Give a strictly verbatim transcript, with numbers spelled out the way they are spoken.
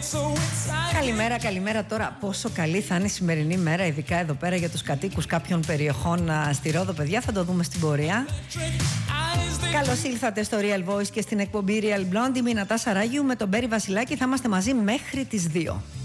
Καλημέρα, καλημέρα. Τώρα πόσο καλή θα είναι η σημερινή μέρα, ειδικά εδώ πέρα για τους κατοίκους κάποιων περιοχών στη Ρόδο, παιδιά, θα το δούμε στην πορεία. Καλώς ήλθατε στο Real Voice και στην εκπομπή Real Blonde. Είμαι η Νατάσα Ράγιου με τον Μπέρι Βασιλάκη, θα είμαστε μαζί μέχρι τις δύο.